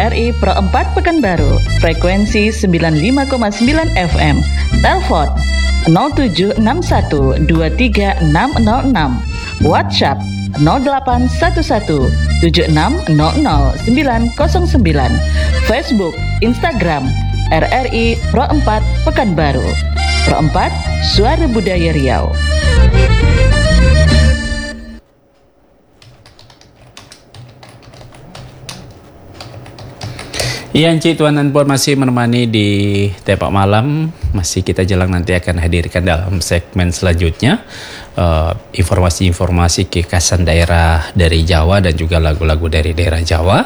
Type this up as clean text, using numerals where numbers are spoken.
RRI Pro 4 Pekanbaru, frekuensi 95,9 FM. Telepon 0761 23606. WhatsApp 0811 7600 909. Facebook, Instagram RRI Pro 4 Pekanbaru. Pro 4, Suara Budaya Riau. Iya, Encik, Tuan dan Puan masih menemani di Tepak Malam. Masih kita jelang nanti akan hadirkan dalam segmen selanjutnya informasi-informasi kekhasan daerah dari Jawa dan juga lagu-lagu dari daerah Jawa.